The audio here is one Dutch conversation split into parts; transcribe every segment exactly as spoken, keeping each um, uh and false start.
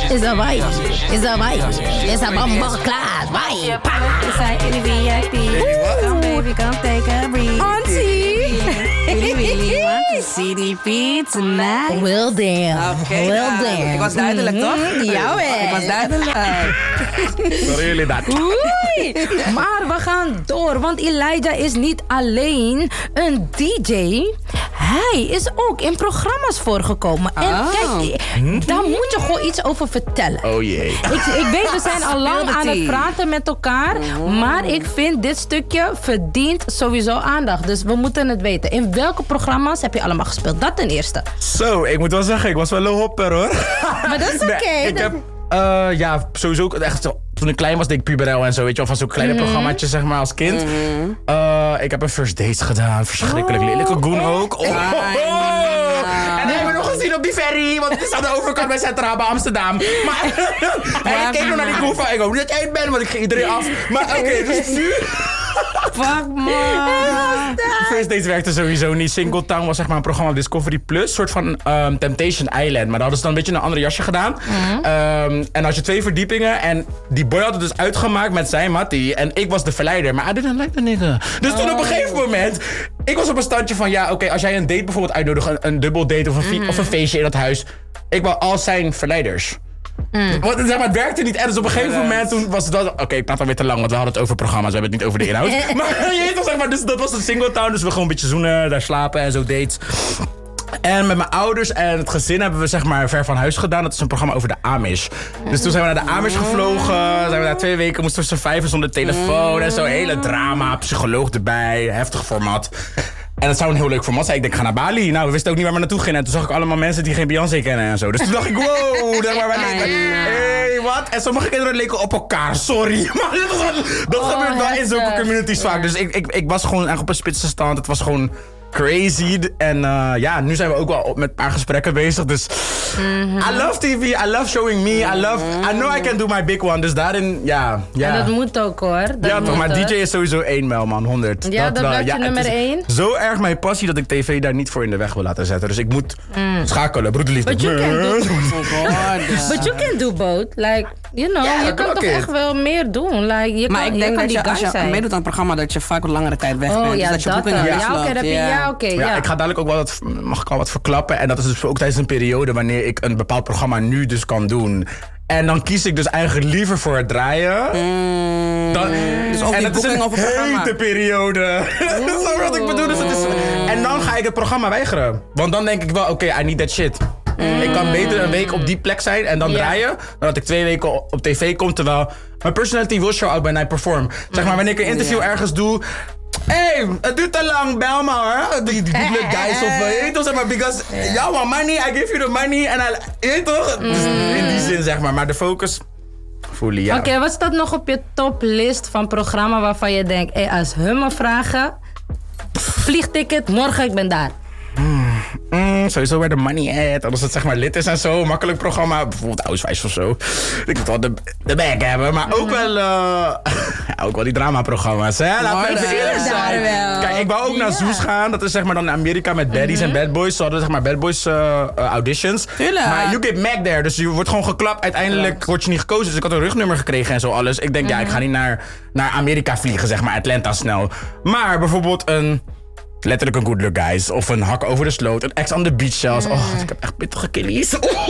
Is dat wij? Is dat wij? Is dat bamba klaar? Wij? Is hij in de V I P? Come baby, come take a breathe. Auntie! Really, really want to see the beat tonight. Well damn. Oké, well nou, damn. ik was duidelijk, toch? Ja, hè. Ik was duidelijk. Sorry jullie dat. Oei. Maar we gaan door, want Elijah is niet alleen een D J. Hij is ook in programma's voorgekomen. En Oh. kijk, daar moet je gewoon iets over vertellen. Oh jee. Ik, ik weet, we zijn al lang Speel de aan het tea. praten met elkaar. Maar ik vind dit stukje verdient sowieso aandacht. Dus we moeten het weten. In welke programma's heb je allemaal gespeeld? Dat ten eerste. Zo, ik moet wel zeggen, ik was wel een hopper hoor. Maar dat is oké. Nee, ik Dat- heb, eh, ja, sowieso ook echt zo. Toen ik klein was, deed ik puberel en zo, weet je wel, van zo'n kleine programmaatjes, zeg maar, als kind. Eh, ik heb een first date gedaan, verschrikkelijk Oh, lelijke goen ook. Oh, Ai, oh. man. En die hebben we nog gezien op die ferry, want het is aan de overkant bij Centraal bij Amsterdam. Maar en ik keek nog naar die goen van, ik hoop niet dat jij het bent, want ik ging iedereen af. Maar oké, dus nu... Fuck, man. First Dates werkte sowieso niet. Single Town was zeg maar een programma op Discovery Plus. Een soort van um, Temptation Island. Maar daar hadden ze dan een beetje een ander jasje gedaan. Um, en als je twee verdiepingen. En die boy had het dus uitgemaakt met zijn mattie. En ik was de verleider. Maar I didn't like the nigga. Dus toen op een gegeven moment... Ik was op een standje van... Ja, oké, okay, als jij een date bijvoorbeeld uitnodigt. Een, een dubbel date of een, fi- of een feestje in dat huis. Ik wou al zijn verleiders. Want zeg maar, het werkte niet. En dus op een gegeven moment toen was het wel... Oké, okay, ik praat alweer te lang, want we hadden het over programma's. We hebben het niet over de inhoud. Maar je weet toch, zeg maar, dus dat was de single town. Dus we gewoon een beetje zoenen, daar slapen en zo dates. En met mijn ouders en het gezin hebben we zeg maar ver van huis gedaan. Dat is een programma over de Amish. Dus toen zijn we naar de Amish gevlogen. Zijn we daar twee weken, moesten we surviven zonder telefoon. En zo, hele drama, psycholoog erbij, heftig format. En dat zou een heel leuk format zijn. Ik denk, ik ga naar Bali. Nou, we wisten ook niet waar we naartoe gingen. En toen zag ik allemaal mensen die geen Beyoncé kennen en zo. Dus toen dacht ik, wow, denk maar, hey, wat? En sommige kinderen leken op elkaar, sorry. Maar dat, was, dat Oh, gebeurt wel in heftig. zulke communities vaak. Dus ik, ik, ik was gewoon echt op een spitse stand. Het was gewoon crazy. En uh, ja, nu zijn we ook wel op met een paar gesprekken bezig. Dus Mhm. I love T V, I love showing me, I love... I know I can do my big one. Dus daarin, ja. ja. En dat moet ook hoor. Dat Ja, toch, moet maar ook. D J is sowieso één mijl, man. honderd. Ja, dat wel. blijft je het nummer is één. Zo erg mijn passie dat ik tv daar niet voor in de weg wil laten zetten. Dus ik moet schakelen, broederliefde. But you can do, Oh, God. but you can do both. Like, you know, Ja, je kan oké. toch echt wel meer doen. Like, je Maar kan, ik denk je kan dat die je, als guy je zijn. meedoet aan een programma, dat je vaak wat langere tijd weg bent. Oh Dus ja, dat je dat boeking dan. al Ja, oké, afloopt. dat heb je- ja, oké. Ja, ja. ik ga dadelijk ook wel wat, mag ik al wat verklappen. En dat is dus ook tijdens een periode wanneer ik een bepaald programma nu dus kan doen. En dan kies ik dus eigenlijk liever voor het draaien. Dan, Dus ook en die dat is boeking een of een programma. hete periode. Dat is wat ik bedoel. Dus het is, en dan ga ik het programma weigeren. Want dan denk ik wel, oké, okay, I need that shit. Ik kan beter een week op die plek zijn en dan Ja. draaien. Dan dat ik twee weken op op tv kom. Terwijl mijn personality will show out when I perform. Zeg maar, wanneer ik een interview ergens doe. Hé, hey, het duurt te lang, bel maar hoor. Die, die goede guys of je weet toch, zeg maar, because y'all want money, I give you the money. En I, je weet toch? Dus in die zin zeg maar, maar de focus, voelen ja. Oké, wat staat nog op je toplist van programma waarvan je denkt... Hey, als hun me vragen... Vliegticket, morgen, ik ben daar. Mm, sowieso waar de money at. Als het zeg maar lid is en zo. Makkelijk programma. Bijvoorbeeld Housewives of zo. Ik moet wel de, de bag hebben. Maar ook wel... Uh, ja, ook wel die dramaprogramma's. Hè? Laten we Maar even dat- eerlijk daar zijn. wel. Kijk, ik wou ook naar Ja. Zoes gaan. Dat is zeg maar dan in Amerika met baddies en bad boys. Ze hadden zeg maar bad boys uh, uh, auditions. Tuurlijk. Maar you get Mac there. Dus je wordt gewoon geklapt. Uiteindelijk word je niet gekozen. Dus ik had een rugnummer gekregen en zo alles. Ik denk, ja, ik ga niet naar, naar Amerika vliegen. Zeg maar Atlanta snel. Maar bijvoorbeeld een... Letterlijk een Good Luck Guys. Of een Hak over de sloot. Een Ex on the Beach zelfs. Oh, ik heb echt pittige killies.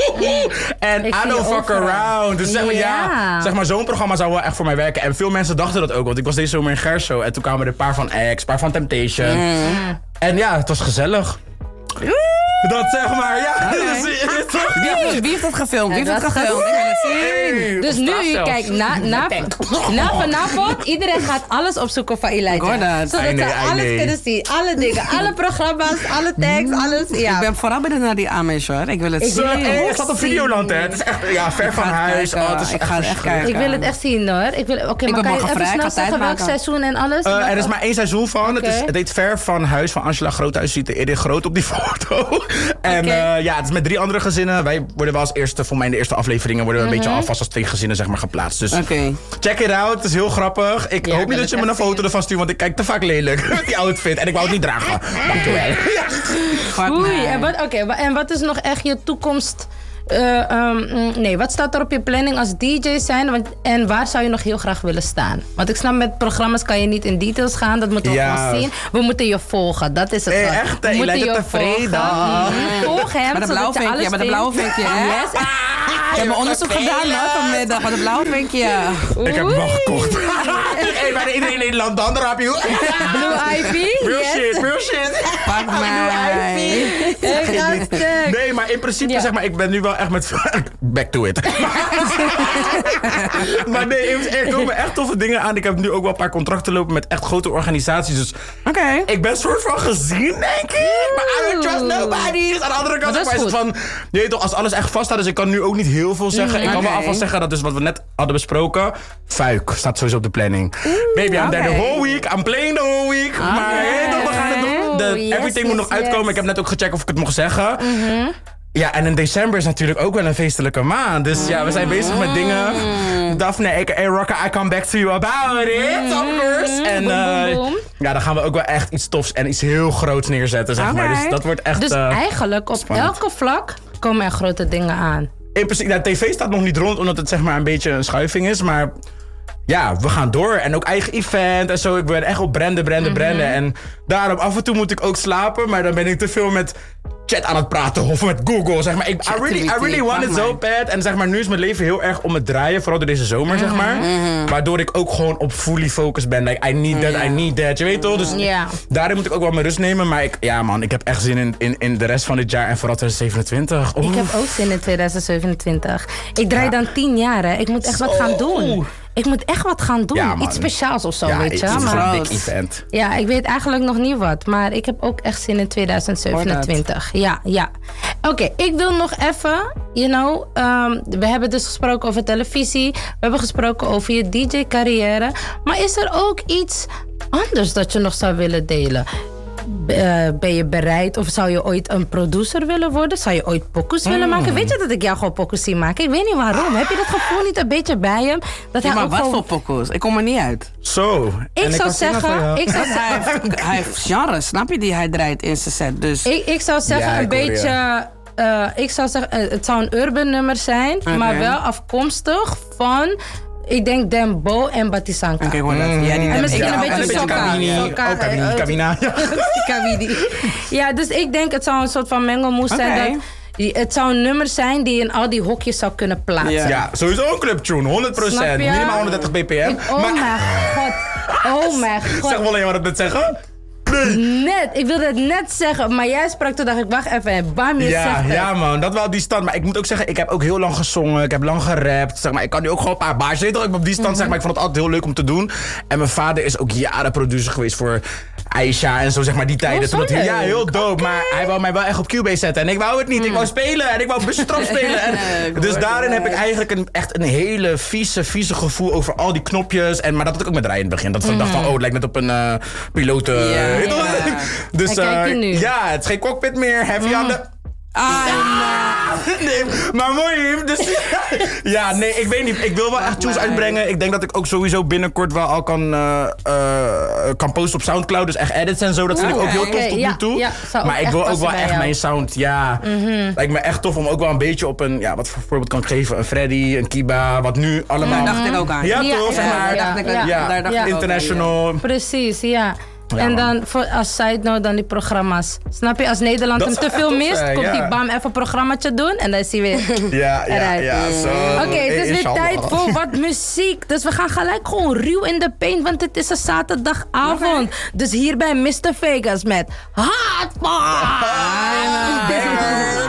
En Ik I zie don't je fuck overal. around. Dus zeg maar, ja. Ja. Zeg maar, zo'n programma zou wel echt voor mij werken. En veel mensen dachten dat ook. Want ik was deze zomer in Gerso. En toen kwamen er een paar van X, een paar van Temptation. En ja, het was gezellig. Dat zeg maar, ja. Dus, je weet toch? Wie heeft, wie heeft dat gefilmd? Wie Ja, heeft dat dat gefilmd? Ik wil het zien. Hey, Dus op straat nu, zelfs. kijk, na, na, na vanavond, iedereen gaat alles opzoeken van Elijah. Ik hoor dat. Zodat Ai, nee, ze ai, alles nee. kunnen zien. Alle dingen, alle programma's, alle tags, alles. Ja. Ik ben vooral benieuwd naar die Amish hoor. Ik wil het Ik zien. wil het Hey, ook het staat op Videoland, hè. Het is echt, ja, ver van ga het huis. kijken. Oh, het is Ik echt ga het echt verschrikkelijk. Ik wil het echt zien hoor. Ik wil, Oké, Ik maar ben kan je morgen even vrij, ik snel ga tijd zeggen welk maken. seizoen en alles? Uh, er is maar één seizoen van. Oké. Het, is, het heet Ver van Huis van Angela Groothuis. Ziet er eerder groot op die foto. En Oké. uh, ja, het is met drie andere gezinnen. Wij worden wel als eerste, voor mij in de eerste afleveringen, worden we Mhm. een beetje alvast als twee gezinnen zeg maar geplaatst. Dus Oké. check it out. Het is heel grappig. Ik Ja, hoop ik niet wil dat je het me een echt foto zien. ervan stuurt, want ik kijk te vaak lelijk met die outfit. En ik wou het niet dragen. Dankjewel. Fuck Oei, mij. en wat, oké, wa- en wat is nog echt je toekomst... Uh, um, nee, wat staat er op je planning als D J zijn? Want, en waar zou je nog heel graag willen staan? Want ik snap, met programma's kan je niet in details gaan. Dat moeten we Ja. gewoon zien. We moeten je volgen. Dat is het. Hey, gewoon. echt, hè? We Je moeten lijkt je tevreden. volgen. Mhm. Volg hem. Met een blauw zodat je vinkje, alles met een vindt. blauw vinkje, hè? Yes. Ik heb mijn onderzoek gedaan hoor, vanmiddag met een blauw vinkje. Ik heb hem al gekocht. Hey, bijna iedereen in Nederland, dan heb je. Blue Ivy. Real Yes. shit, real shit. Pak mij. Ik ga stuk. Nee, maar in principe Ja. zeg maar, ik ben nu wel echt met... Back to it. Maar nee, er komen echt toffe dingen aan. Ik heb nu ook wel een paar contracten lopen met echt grote organisaties. Dus Oké. ik ben soort van gezien, denk ik. Maar I don't trust nobody. Dus aan de andere kant Maar dat zeg is maar, is het van... Je weet toch, als alles echt vast staat, dus ik kan nu ook niet heel veel zeggen. Ik kan wel Oké. alvast zeggen dat dus wat we net hadden besproken... Fuik staat sowieso op de planning. Baby, I'm there the oké. whole week. I'm playing the whole week. Maar je weet toch, we gaan het nog... De, Oh, yes, everything moet nog yes, uitkomen. yes. Ik heb net ook gecheckt of ik het mocht zeggen. Ja, en in december is natuurlijk ook wel een feestelijke maand. Dus ja, we zijn bezig met dingen. Daphne, aka Rocker, I come back to you about it, of course. En Boom, boom, eh, boom. ja, dan gaan we ook wel echt iets tofs en iets heel groots neerzetten, zeg maar. Oké. Dus dat wordt echt... Dus eh, eigenlijk op spannend. elke vlak komen er grote dingen aan. in principe, nou, tv staat nog niet rond, omdat het zeg maar een beetje een schuiving is. Maar ja, we gaan door. En ook eigen event en zo. Ik ben echt op branden, branden, branden. En daarom, af en toe moet ik ook slapen. Maar dan ben ik te veel met chat aan het praten of met Google, zeg maar. Ik, I really, I really want it so bad. En zeg maar, nu is mijn leven heel erg om het draaien. Vooral door deze zomer, zeg maar. Waardoor ik ook gewoon op fully focused ben. Like, I need that, I need that. Je weet toch? Dus Ja. daarin moet ik ook wel mijn rust nemen. Maar ik, ja man, ik heb echt zin in, in, in de rest van dit jaar. En vooral twintig zevenentwintig. Oh. Ik heb ook zin in twintig zevenentwintig. Ik draai dan tien jaar, hè. Ik moet echt wat gaan doen. Ik moet echt wat gaan doen. Ja, man. Iets speciaals of zo, Ja, weet je. het is Maar, een big event. ja, ik weet eigenlijk nog niet wat. Maar ik heb ook echt zin in twintig zevenentwintig. Ja, ja. Oké, ik wil nog even, you know... Um, we hebben dus gesproken over televisie. We hebben gesproken over je D J-carrière. Maar is er ook iets anders dat je nog zou willen delen? Uh, ben je bereid of zou je ooit een producer willen worden? Zou je ooit pokus willen maken? Weet je dat ik jou gewoon pokus zie maken? Ik weet niet waarom. Heb je dat gevoel niet een beetje bij hem? Dat Ja, hij maar ook wat gewoon... voor pokoes? Ik kom er niet uit. Zo. Ik En zou kan zingen voor zeggen... jou. Ik zou, Hij heeft, hij heeft genres, snap je, die hij draait in zijn set. Dus ik, ik zou zeggen Ja, een ik hoor je. beetje... Uh, ik zou zeggen, uh, het zou een urban nummer zijn. Oké. Maar wel afkomstig van... Ik denk Dembo en Batisanka. oké, hoor dat. Ja, die En misschien Ja, een en beetje een beetje sokka. Kamini. Sokka, Oh, Kamini, eh, Kamina. Ja. Kawidi. Ja, dus ik denk het zou een soort van mengelmoes zijn. Oké. Dat, die- het zou een nummer zijn die in al die hokjes zou kunnen plaatsen. Ja. Ja, sowieso een clubtune, honderd Snap procent. je? Minimaal honderddertig b p m. Ik- oh maar, mijn god. Oh mijn zeg god. wel alleen wat het net zeggen. Net. Ik wilde het net zeggen, maar jij sprak toen dacht ik, wacht even. En bam, je Ja, zegt het. ja man, dat wel op die stand. Maar ik moet ook zeggen, ik heb ook heel lang gezongen. Ik heb lang gerapt. Zeg maar, ik kan nu ook gewoon een paar baars. Je weet toch, ik ben op die stand, zeg maar, ik vond het altijd heel leuk om te doen. En mijn vader is ook jaren producer geweest voor Aisha en zo, zeg maar, die tijden. Oh, zo Toen het- ja, leuk. heel dope. Maar hij wou mij wel echt op Cubase zetten. En ik wou het niet. Ik wou spelen en ik wou bussentrap spelen. En, Ik dus hoor daarin het. heb ik eigenlijk een, echt een hele vieze, vieze gevoel over al die knopjes. En, maar dat had ik ook met rijden in het begin. Dat ik dacht van, oh, het lijkt net op een uh, piloot. uh, Ja, weet je toch? ja. Dus En kijk je uh, nu. ja, het is geen cockpit meer. Heavy aan de... Ah, Nee, maar mooi. Dus, ja, nee, ik weet niet. Ik wil wel echt tunes maar- uitbrengen. Ik denk dat ik ook sowieso binnenkort wel al kan, uh, uh, kan posten op Soundcloud. Dus echt edits en zo. Dat vind ik ook heel tof Oké, tot ja, nu toe. ja, zou ook maar ik echt wil ook passen wel bij echt jou. mijn sound. Ja, lijkt me echt tof om ook wel een beetje op een... Ja, wat voor voorbeeld kan ik geven? Een Freddy, een Kiba. Wat nu allemaal... daar dacht ik ook aan. Ja, Ja, toch? Zeg ja, maar. ja, dacht ik, ja. Ja, daar dacht ik ook aan, international. Precies, ja. Ja, en man. dan voor, als side note dan die programma's. Snap je, als Nederland Dat hem zou te echt veel tof mist, zijn, komt ja. die bam even een programmaatje doen en dan is hij weer Ja, ja, eruit. ja. Zo. Oké, het is weer Inshallah. tijd voor wat muziek. Dus we gaan gelijk gewoon ruw in de paint, want het is een zaterdagavond. Dus hier bij mister Vegas met Hot Pot.